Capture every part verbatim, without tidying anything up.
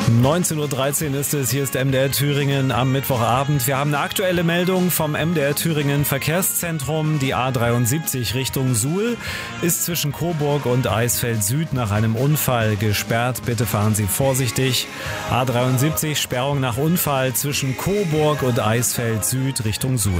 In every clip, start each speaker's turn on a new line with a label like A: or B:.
A: neunzehn Uhr dreizehn ist es, hier ist M D R Thüringen am Mittwochabend. Wir haben eine aktuelle Meldung vom M D R Thüringen Verkehrszentrum. Die A dreiundsiebzig Richtung Suhl ist zwischen Coburg und Eisfeld Süd nach einem Unfall gesperrt. Bitte fahren Sie vorsichtig. A dreiundsiebzig, Sperrung nach Unfall zwischen Coburg und Eisfeld Süd Richtung Suhl.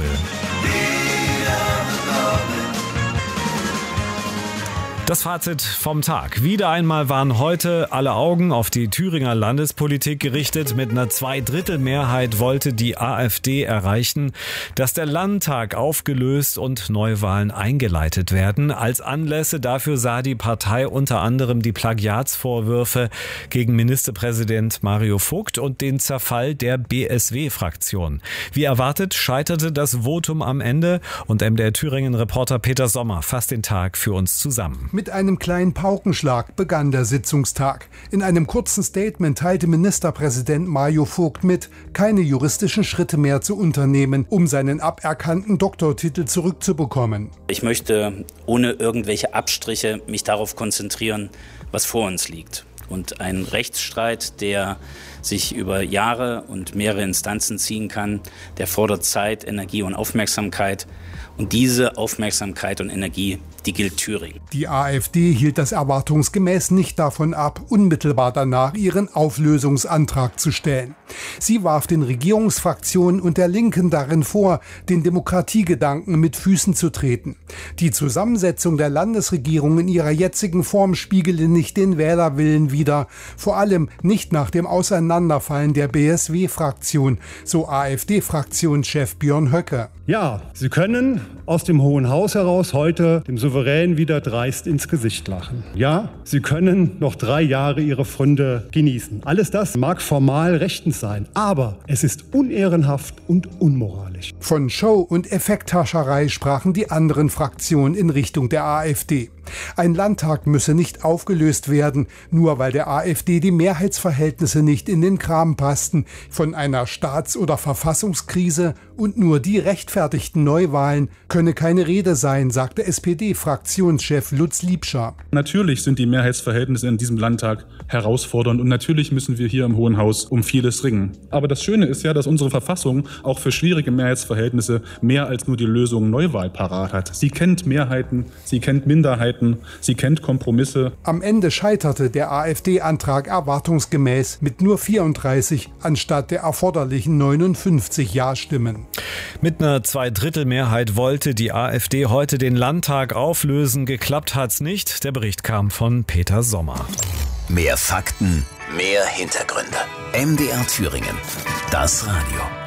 A: Das Fazit vom Tag. Wieder einmal waren heute alle Augen auf die Thüringer Landespolitik gerichtet. Mit einer Zweidrittelmehrheit wollte die AfD erreichen, dass der Landtag aufgelöst und Neuwahlen eingeleitet werden. Als Anlässe dafür sah die Partei unter anderem die Plagiatsvorwürfe gegen Ministerpräsident Mario Vogt und den Zerfall der B S W-Fraktion. Wie erwartet scheiterte das Votum am Ende und M D R Thüringen-Reporter Peter Sommer fasst den Tag für uns zusammen.
B: Mit einem kleinen Paukenschlag begann der Sitzungstag. In einem kurzen Statement teilte Ministerpräsident Mario Vogt mit, keine juristischen Schritte mehr zu unternehmen, um seinen aberkannten Doktortitel zurückzubekommen.
C: Ich möchte ohne irgendwelche Abstriche mich darauf konzentrieren, was vor uns liegt. Und ein Rechtsstreit, der sich über Jahre und mehrere Instanzen ziehen kann, der fordert Zeit, Energie und Aufmerksamkeit. Und diese Aufmerksamkeit und Energie, die gilt Thüringen.
B: Die AfD hielt das erwartungsgemäß nicht davon ab, unmittelbar danach ihren Auflösungsantrag zu stellen. Sie warf den Regierungsfraktionen und der Linken darin vor, den Demokratiegedanken mit Füßen zu treten. Die Zusammensetzung der Landesregierung in ihrer jetzigen Form spiegele nicht den Wählerwillen wider, vor allem nicht nach dem Auseinanderfallen der B S W-Fraktion, so AfD-Fraktionschef Björn Höcke.
D: Ja, Sie können aus dem Hohen Haus heraus heute dem Souverän wieder dreist ins Gesicht lachen. Ja, Sie können noch drei Jahre Ihre Pfründe genießen. Alles das mag formal rechtens sein, aber es ist unehrenhaft und unmoralisch.
B: Von Show- und Effekthascherei sprachen die anderen Fraktionen in Richtung der AfD. Ein Landtag müsse nicht aufgelöst werden, nur weil der AfD die Mehrheitsverhältnisse nicht in den Kram passten. Von einer Staats- oder Verfassungskrise und nur die rechtfertigten Neuwahlen könne keine Rede sein, sagte S P D-Fraktionschef Lutz Liebscher.
E: Natürlich sind die Mehrheitsverhältnisse in diesem Landtag herausfordernd und natürlich müssen wir hier im Hohen Haus um vieles ringen. Aber das Schöne ist ja, dass unsere Verfassung auch für schwierige Mehrheitsverhältnisse mehr als nur die Lösung Neuwahl parat hat. Sie kennt Mehrheiten, sie kennt Minderheiten. Sie kennt Kompromisse.
B: Am Ende scheiterte der AfD-Antrag erwartungsgemäß mit nur vierunddreißig anstatt der erforderlichen neunundfünfzig Ja-Stimmen.
A: Mit einer Zweidrittelmehrheit wollte die AfD heute den Landtag auflösen. Geklappt hat's nicht. Der Bericht kam von Peter Sommer.
F: Mehr Fakten, mehr Hintergründe. M D R Thüringen. Das Radio.